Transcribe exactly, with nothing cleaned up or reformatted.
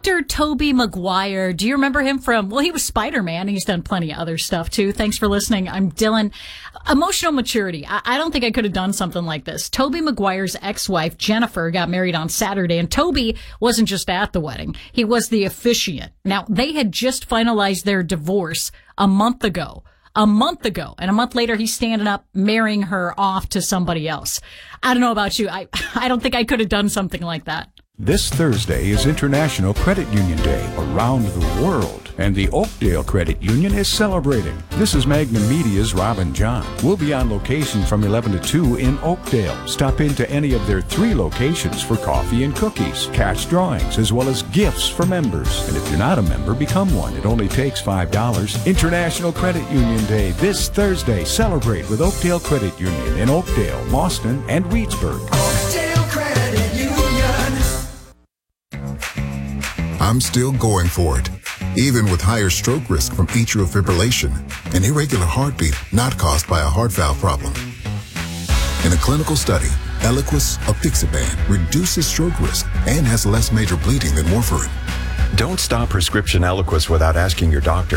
Doctor Tobey Maguire. Do you remember him from, well, he was Spider-Man. He's done plenty of other stuff, too. Thanks for listening. I'm Dylan. Emotional maturity. I, I don't think I could have done something like this. Tobey Maguire's ex-wife, Jennifer, got married on Saturday, and Tobey wasn't just at the wedding. He was the officiant. Now, they had just finalized their divorce a month ago. A month ago. And a month later, he's standing up, marrying her off to somebody else. I don't know about you. I, I don't think I could have done something like that. This Thursday is International Credit Union Day around the world, and the Oakdale Credit Union is celebrating. This is Magnum Media's Robin John. We'll be on location from eleven to two in Oakdale. Stop into any of their three locations for coffee and cookies, cash drawings, as well as gifts for members. And if you're not a member, become one. It only takes five dollars. International Credit Union Day this Thursday. Celebrate with Oakdale Credit Union in Oakdale, Boston, and Reedsburg. Oakdale Credit Union. I'm still going for it, even with higher stroke risk from atrial fibrillation, an irregular heartbeat not caused by a heart valve problem. In a clinical study, Eliquis apixaban reduces stroke risk and has less major bleeding than warfarin. Don't stop prescription Eliquis without asking your doctor.